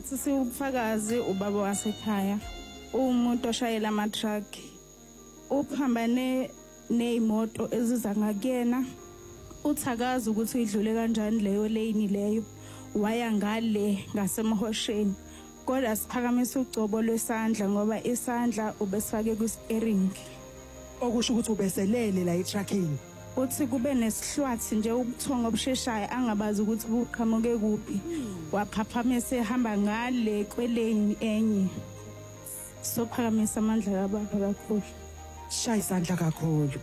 Sisubufakazi ubaba wasekhaya. Umuntu oshayela ama-truck. Uphambane nezimoto eziza ngakuyena. Uthakaza ukuthi idlule kanjani leyo lane leyo. Waya ngale ngasemhosheni. Kodwa siphakamisa ugcobo lwesandla ngoba isandla ubesifake ku-steering. Okusho ukuthi ubeselele la e-truckini. Uthi kube nesihlwathi nje ubuthongo obusheshayo angabazi ukuthi buqhamuke kuphi. Waphaphamisa ehamba ngale kwelane enye. Sophakamisa amandla kababa kakhulu. Shaya isandla kakhulu.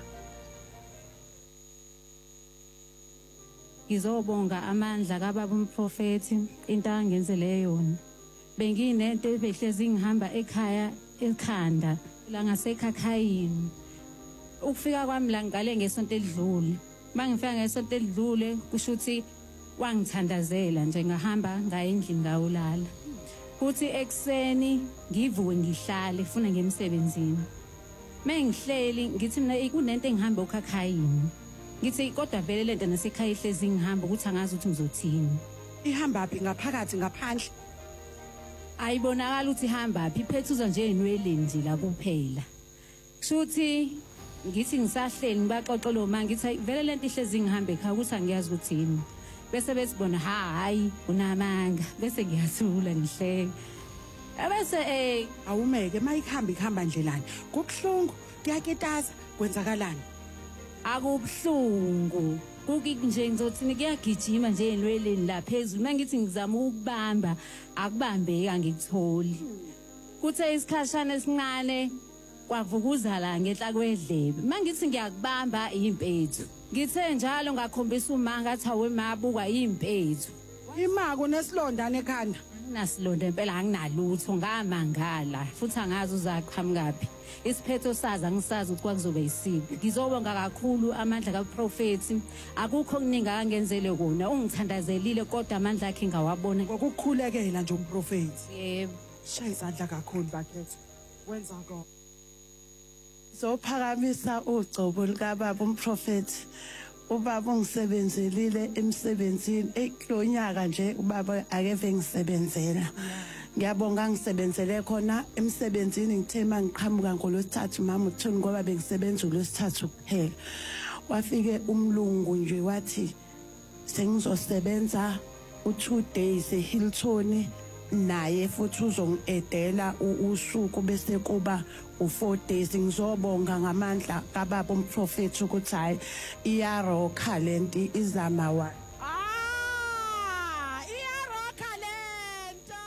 Ngizobonga amandla kababa umprofeti into angenzele yona. Benginento ebehlezi ngihamba ekhaya ekhanda la ngasekhakhayini. Ukufika kwami la ngale ngesonto elidlule. Mangifika ngesonto elidlule kusho ukuthi wangithandazela nje ngahamba ngaye endlini ngawulala. Kuthi ekseni ngivuke ngihlale funa ngemsebenzini. Mengihleli ngithi mina kunento engihamba ukhakhayini. Ngithi kodwa vele lento nasekhaya ihlezi ngihamba ukuthi angazi ukuthi ngizothini. Ihamba phi ngaphakathi ngaphandle? Ayibonakala ukuthi ihamba phi iphethuza nje enweleni nje la kuphela. Shuthi ngithi ngisahleli ngibaxoxela uma ngithi vele lento ihlezi ngihamba ekhaya ukuthi angiyazi ukuthi yini. Bese besibona hayi unamanga bese ngiyathula ngihleka. Bese awumeke mayikhamba ndlelani. Kubuhlungu kuyakitaza kwenzakalani? Akubhlungu. Kuki nje ngizothini kuyagijima nje enweleni la phezulu. Mangithi ngizama ukubamba akubambeka ngikutholi. Kuthe isikhashana esincane kwavukuza la ngenhla kwedlebe. Mangithi ngiyakubamba impethu. Ngithe njalo ngakhombisa umanga athi awemabuka impethu. Imako nesilonda nekhanda. Nasilonda impela anginalutho ngamangala futhi angazi uzaqhamukapi. Isiphetho saza angisazi ukuthi kwakuzobe yisiphi. Ngizobonga kakhulu amandla kaProfeti. Akukho okuningi angenzele kona. Ungithandazelile kodwa amandla akhe ngawabona. Ngokukhulekela nje umprofeti. Yebo. Shaya izandla kakhulu bakhetha. Wenza konke. Zophakamisa ugcobo likababa umprofeti. Ubaba ungisebenzelile emsebenzini eklonyaka nje ubaba akeve ngisebenzela. Ngiyabonga ngisebenzele khona emsebenzini ngithe mangiqhamuka ngolosithathu mama uthini ngoba bengisebenza ulosithathu kuphela. Wafike umlungu nje wathi sengizosebenza u2 days eHilton naye futhi uzongiedela usuku bese kuba u4 days. Ngizobonga ngamandla kababa umprofeti ukuthi hayi iyarokha lenti izama wa iyarokha lento.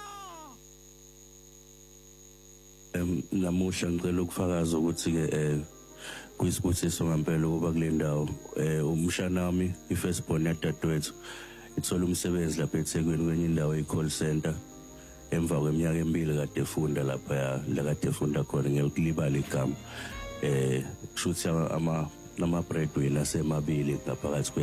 Namusha ngicela ukufakaza ukuthi ke kuyisibusiso ngempela ukuba kule ndawo. Umshana wami ifirstborn yadadewethu ithola umsebenzi lapha eThekwini kwenye indawo e-call center. Emva kweminyaka emibili kade efunda lapha la kade efunda khona ngelikulibala igama. Kushuthi ama breadwinner asemabili ngaphakathi